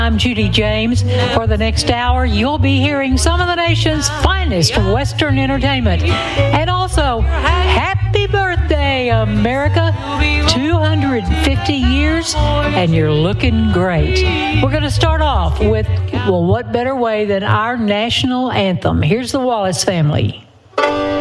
I'm Judy James. For the next hour, you'll be hearing some of the nation's finest Western entertainment. And also, happy birthday, America. 250 years, and you're looking great. We're going to start off with, well, what better way than our national anthem? Here's the Wallace family.